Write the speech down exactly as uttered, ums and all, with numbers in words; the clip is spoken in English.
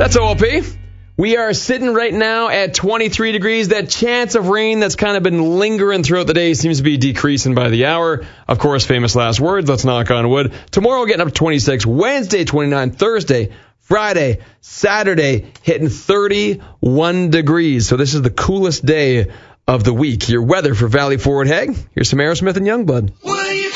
That's O L P. We are sitting right now at twenty-three degrees. That chance of rain that's kind of been lingering throughout the day seems to be decreasing by the hour. Of course, famous last words. Let's knock on wood. Tomorrow getting up to twenty-six. Wednesday, twenty-nine. Thursday, Friday, Saturday, hitting thirty-one degrees. So this is the coolest day of the week. Your weather for Valley Forge Heg. Here's some Aerosmith and Youngblood.